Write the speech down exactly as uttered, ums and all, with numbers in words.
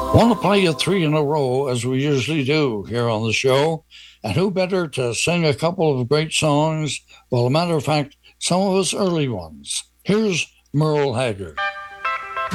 Want to play you three in a row, as we usually do here on the show. And who better to sing a couple of great songs? Well, a matter of fact, some of us early ones. Here's Merle Haggard.